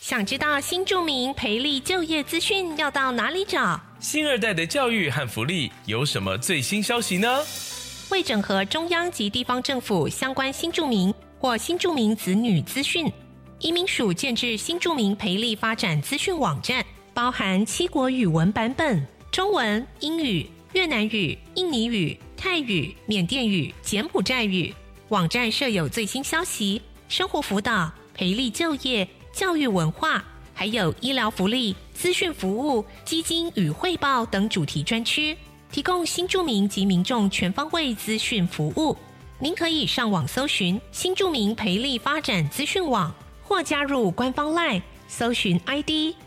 想知道新住民培力就业资讯要到哪里找？ 新二代的教育和福利有什么最新消息呢？ 为整合中央及地方政府相关新住民或新住民子女资讯，移民署建置新住民培力发展资讯网站，包含7国语文版本，中文、英语、越南语、印尼语、泰语、缅甸语、柬埔寨语。网站设有最新消息、生活辅导、培力就业、教育文化，还有医疗福利、资讯服务、基金与汇报等主题专区，提供新住民及民众全方位资讯服务。您可以上网搜寻新住民培力发展资讯网，或加入官方 LINE 搜寻 ID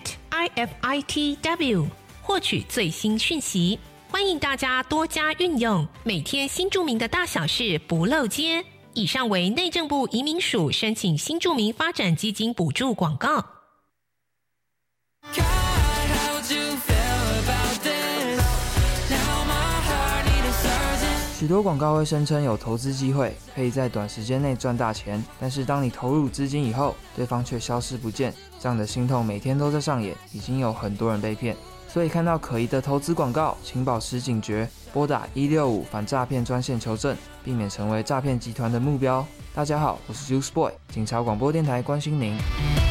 @IFITW 获取最新讯息。欢迎大家多加运用，每天新住民的大小事不漏接。以上为内政部移民署申请新住民发展基金补助广告。 许多广告会声称有投资机会，可以在短时间内赚大钱，但是当你投入资金以后，对方却消失不见，这样的心痛每天都在上演，已经有很多人被骗。所以看到可疑的投资广告，请保持警觉，拨打165反诈骗专线求证，避免成为诈骗集团的目标。大家好，我是 Juice Boy， 警察广播电台关心您。